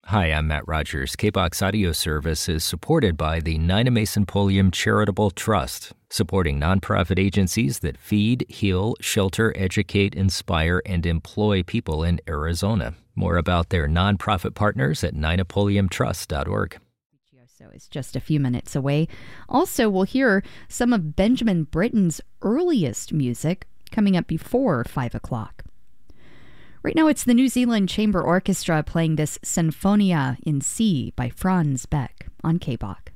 Hi, I'm Matt Rogers. KBOX Audio Service is supported by the Nina Mason Pulliam Charitable Trust, supporting nonprofit agencies that feed, heal, shelter, educate, inspire, and employ people in Arizona. More about their nonprofit partners at ninapulliamtrust.org. So it's just a few minutes away. Also, we'll hear some of Benjamin Britten's earliest music coming up before 5 o'clock. Right now, it's the New Zealand Chamber Orchestra playing this Sinfonia in C by Franz Beck on KBOX.